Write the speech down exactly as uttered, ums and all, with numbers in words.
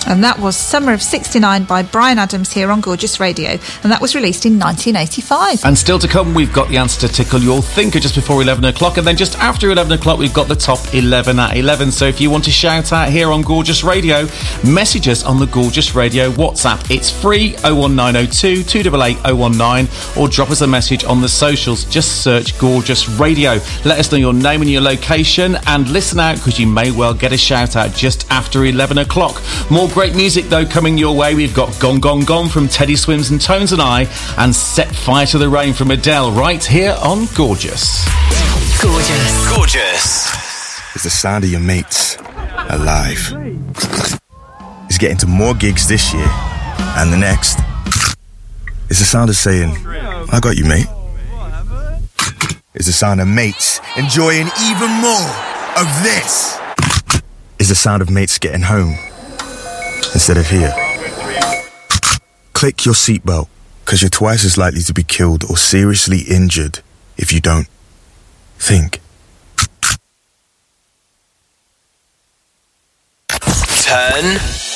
And that was Summer of sixty-nine by Bryan Adams here on Gorgeous Radio, and that was released in nineteen eighty-five. And still to come, we've got the answer to Tickle Your Thinker just before eleven o'clock, and then just after eleven o'clock, we've got the top eleven at eleven. So if you want to shout out here on Gorgeous Radio, message us on the Gorgeous Radio WhatsApp. It's free, oh one nine oh two, two eight eight, oh one nine, or drop us a message on the socials. Just search Gorgeous Radio. Let us know your name and your location, and listen out, because you may well get a shout out just after eleven o'clock. More great music though coming your way. We've got Gone Gone Gone from Teddy Swims and Tones and I, and Set Fire to the Rain from Adele, right here on Gorgeous. Gorgeous. Gorgeous. It's the sound of your mates alive. It's getting to more gigs this year and the next. It's the sound of saying, I got you, mate. It's the sound of mates enjoying even more of this. It's the sound of mates getting home instead of here. Click your seatbelt, because you're twice as likely to be killed or seriously injured if you don't. Think. Turn